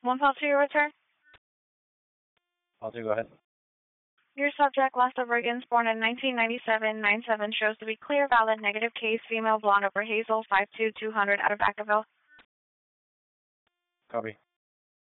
One call to your return. I'll go ahead. Your subject, Lester Briggins, born in 1997, 97, shows to be clear, valid, negative case, female, blonde, upper hazel, 5'2", 200, out of Vacaville. Copy.